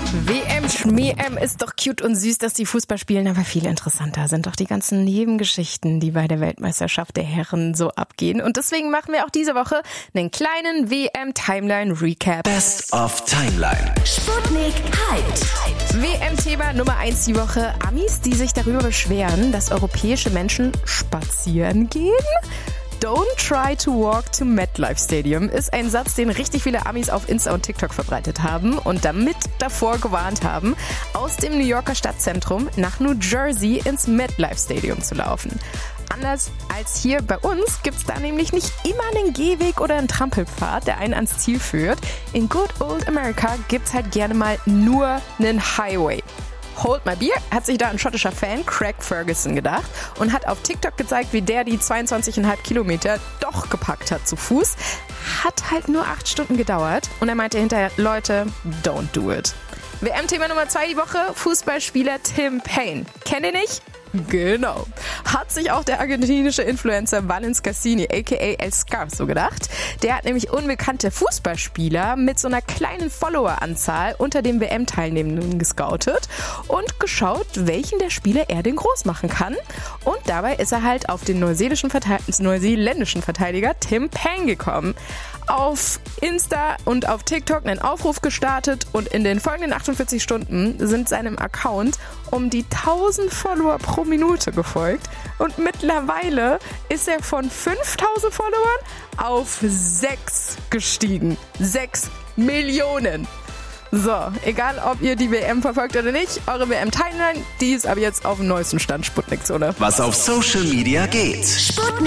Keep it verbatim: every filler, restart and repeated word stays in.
W M Schmäh-M ist doch cute und süß, dass die Fußball spielen, aber viel interessanter sind doch die ganzen Nebengeschichten, die bei der Weltmeisterschaft der Herren so abgehen. Und deswegen machen wir auch diese Woche einen kleinen W M-Timeline-Recap. Best of Timeline. Sputnik hyped. W M-Thema Nummer eins die Woche. Amis, die sich darüber beschweren, dass europäische Menschen spazieren gehen. Don't try to walk to MetLife Stadium ist ein Satz, den richtig viele Amis auf Insta und TikTok verbreitet haben und damit davor gewarnt haben, aus dem New Yorker Stadtzentrum nach New Jersey ins MetLife Stadium zu laufen. Anders als hier bei uns gibt's da nämlich nicht immer einen Gehweg oder einen Trampelpfad, der einen ans Ziel führt. In Good Old America gibt's halt gerne mal nur einen Highway. Hold My Beer hat sich da ein schottischer Fan, Craig Ferguson, gedacht und hat auf TikTok gezeigt, wie der die zweiundzwanzig Komma fünf Kilometer doch gepackt hat zu Fuß. Hat halt nur acht Stunden gedauert und er meinte hinterher, Leute, don't do it. W M-Thema Nummer zwei die Woche, Fußballspieler Tim Payne. Kennt ihr nicht? Genau. Hat sich auch der argentinische Influencer Valens Cassini, aka El Scar, so gedacht. Der hat nämlich unbekannte Fußballspieler mit so einer kleinen Followeranzahl unter den W M-Teilnehmenden gescoutet und geschaut, welchen der Spieler er denn groß machen kann. Und dabei ist er halt auf den neuseeländischen Verteidiger, neuseeländischen Verteidiger Tim Payne gekommen. Auf Insta und auf TikTok einen Aufruf gestartet und in den folgenden achtundvierzig Stunden sind seinem Account um die tausend Follower pro Minute gefolgt und mittlerweile ist er von fünftausend Followern auf sechs gestiegen. sechs Millionen. So, egal ob ihr die W M verfolgt oder nicht, eure W M-Timeline, die ist aber jetzt auf dem neuesten Stand Sputnik-Zone. Was auf Social Media geht. Sputnik.